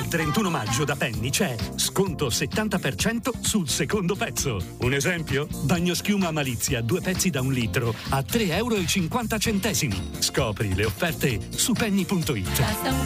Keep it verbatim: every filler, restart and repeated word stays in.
trentuno maggio da Penny c'è sconto settanta per cento sul secondo pezzo. Un esempio? Bagnoschiuma Malizia, due pezzi da un litro a tre euro e cinquanta centesimi. Scopri le offerte su penny punto it. Basta un